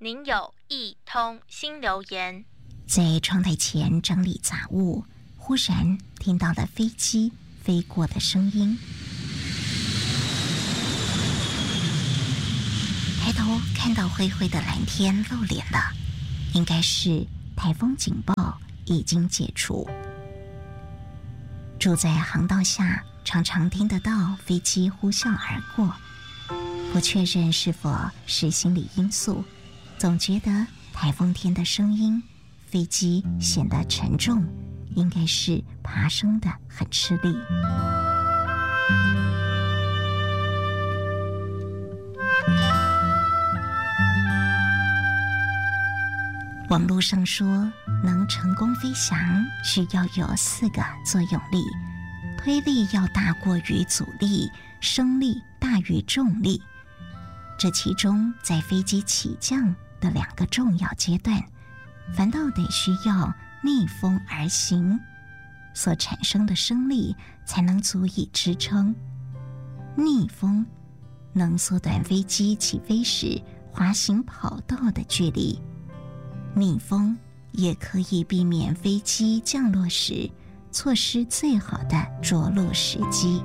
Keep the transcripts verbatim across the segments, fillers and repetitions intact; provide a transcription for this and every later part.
您有一通新留言。 在窗台前整理杂物，忽然听到了飞机飞过的声音。抬头看到灰灰的蓝天露脸了，应该是台风警报已经解除。住在航道下，常常听得到飞机呼啸而过，不确认是否是心理因素，总觉得台风天的声音，飞机显得沉重，应该是爬升的很吃力。网络上说，能成功飞翔需要有四个作用力，推力要大过于阻力，升力大于重力。这其中在飞机起降的两个重要阶段，反倒得需要逆风而行，所产生的升力才能足以支撑。逆风能缩短飞机起飞时滑行跑道的距离，逆风也可以避免飞机降落时错失最好的着陆时机。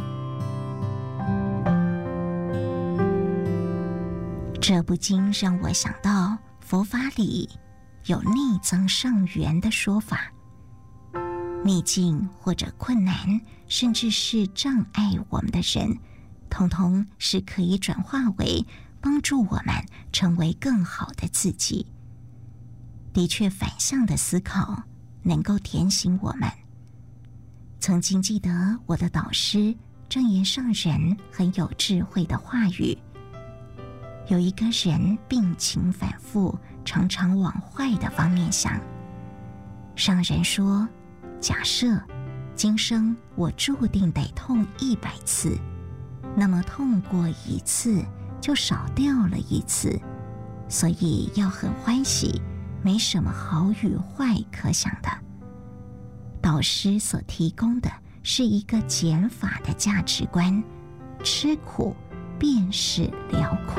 这不禁让我想到佛法里有逆增上缘的说法，逆境或者困难，甚至是障碍我们的人，统统是可以转化为帮助我们成为更好的自己。的确，反向的思考能够点醒我们。曾经记得我的导师正言上人很有智慧的话语，有一个人病情反复，常常往坏的方面想。上人说，假设今生我注定得痛一百次，那么痛过一次就少掉了一次，所以要很欢喜，没什么好与坏可想的。导师所提供的是一个减法的价值观，吃苦便是了苦。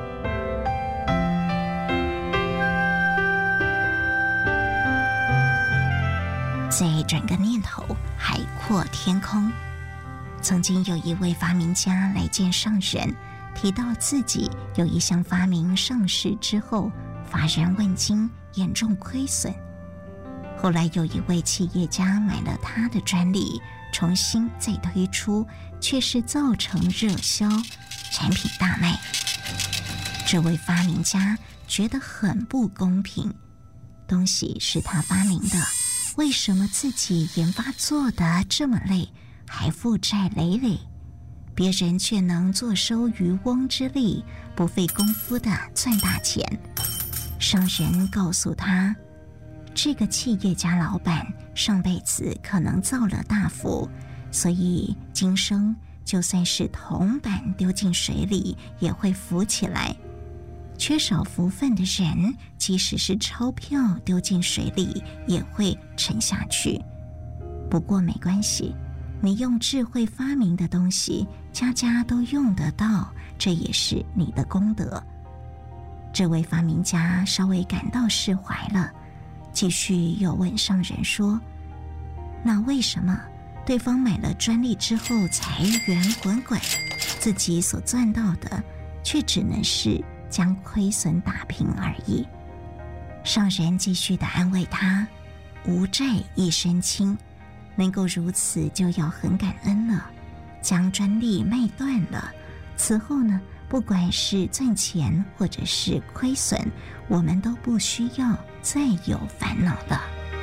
再转个念头，海阔天空。曾经有一位发明家来见上人，提到自己有一项发明上市之后乏人问津，严重亏损。后来有一位企业家买了他的专利，重新再推出，却是造成热销，产品大卖。这位发明家觉得很不公平，东西是他发明的，为什么自己研发做得这么累，还负债累累，别人却能坐收渔翁之利，不费功夫的赚大钱？商人告诉他，这个企业家老板上辈子可能造了大福，所以今生就算是铜板丢进水里也会浮起来。缺少福分的人，即使是钞票丢进水里也会沉下去。不过没关系，你用智慧发明的东西，家家都用得到，这也是你的功德。这位发明家稍微感到释怀了，继续又问上人说，那为什么对方买了专利之后财源滚滚，自己所赚到的却只能是将亏损打平而已？上人继续的安慰他，无债一身轻，能够如此就要很感恩了。将专利卖断了，此后呢，不管是赚钱或者是亏损，我们都不需要再有烦恼了。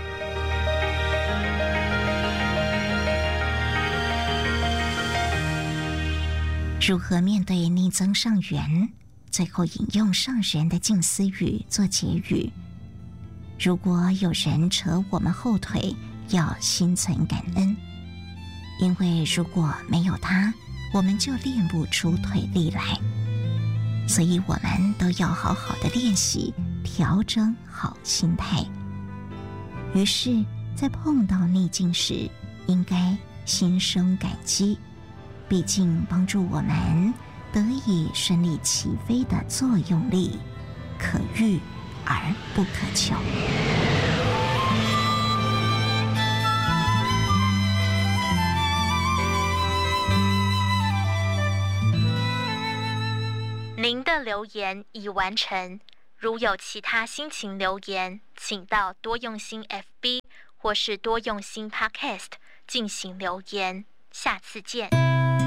如何面对逆增上缘？最后引用上人的静思语做结语：如果有人扯我们后腿，要心存感恩，因为如果没有他，我们就练不出腿力来。所以我们都要好好的练习，调整好心态。于是在碰到逆境时，应该心生感激，毕竟帮助我们得以顺利起飞的作用力， 可遇而不可求。 您的留言已完成，如有其他心情留言，请到多用心 F B 或是多用心 Podcast 进行留言。下次见。